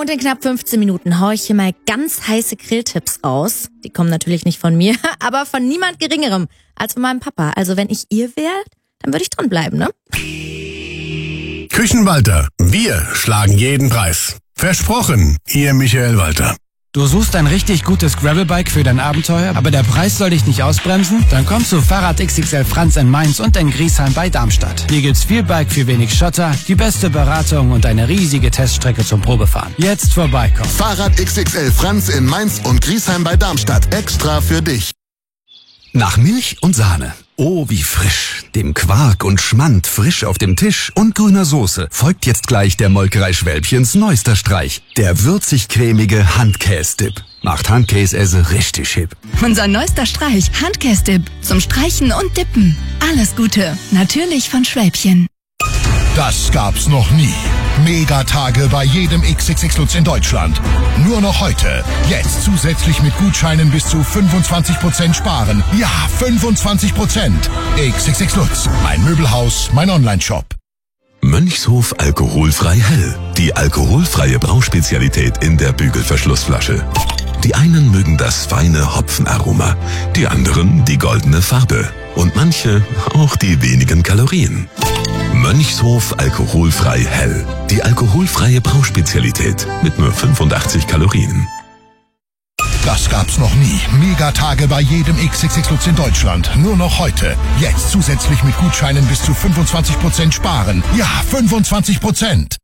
Und in knapp 15 Minuten haue ich hier mal ganz heiße Grilltipps raus. Die kommen natürlich nicht von mir, aber von niemand Geringerem als von meinem Papa. Also wenn ich ihr wäre, dann würde ich dranbleiben, ne? Küchenwalter, wir schlagen jeden Preis. Versprochen, Ihr Michael Walter. Du suchst ein richtig gutes Gravelbike für dein Abenteuer, aber der Preis soll dich nicht ausbremsen? Dann komm zu Fahrrad XXL Franz in Mainz und in Griesheim bei Darmstadt. Hier gibt's viel Bike für wenig Schotter, die beste Beratung und eine riesige Teststrecke zum Probefahren. Jetzt vorbeikommen. Fahrrad XXL Franz in Mainz und Griesheim bei Darmstadt. Extra für dich. Nach Milch und Sahne. Oh, wie frisch. Dem Quark und Schmand frisch auf dem Tisch und grüner Soße folgt jetzt gleich der Molkerei Schwälbchens neuester Streich. Der würzig-cremige Handkäse-Dip. Macht Handkäse richtig hip. Unser neuester Streich, Handkäse-Dip. Zum Streichen und Dippen. Alles Gute. Natürlich von Schwälbchen. Das gab's noch nie. Megatage bei jedem XXX Lutz in Deutschland. Nur noch heute. Jetzt zusätzlich mit Gutscheinen bis zu 25% sparen. Ja, 25%. XXX Lutz. Mein Möbelhaus, mein Onlineshop. Mönchshof alkoholfrei hell. Die alkoholfreie Brauspezialität in der Bügelverschlussflasche. Die einen mögen das feine Hopfenaroma, die anderen die goldene Farbe und manche auch die wenigen Kalorien. Mönchshof alkoholfrei hell. Die alkoholfreie Brauspezialität mit nur 85 Kalorien. Das gab's noch nie. Megatage bei jedem XXX Lutz in Deutschland. Nur noch heute. Jetzt zusätzlich mit Gutscheinen bis zu 25% sparen. Ja, 25%.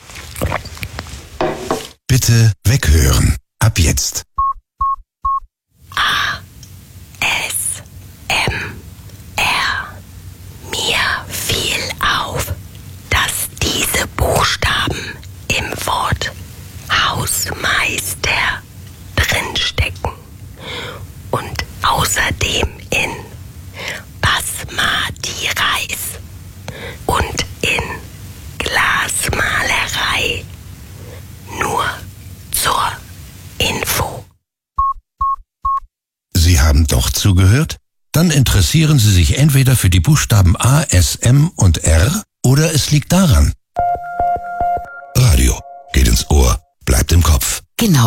Bitte weghören. Ab jetzt. Mir fiel auf, dass diese Buchstaben im Wort Hausmeister drinstecken und außerdem in Basmati Reis und in Glasmalerei. Nur zur Info. Sie haben doch zugehört? Dann interessieren Sie sich entweder für die Buchstaben A, S, M und R oder es liegt daran. Radio geht ins Ohr, bleibt im Kopf. Genau.